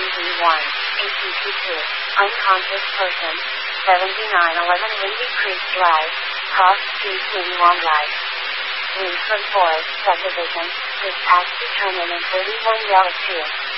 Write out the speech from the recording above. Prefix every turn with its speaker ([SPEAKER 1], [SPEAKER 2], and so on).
[SPEAKER 1] ATC2, unconscious person, 7911 Windy Creek Drive, Cross Street, Winnie Drive. Winsford Forest subdivision, dispatch determined in 31 Yellow 2.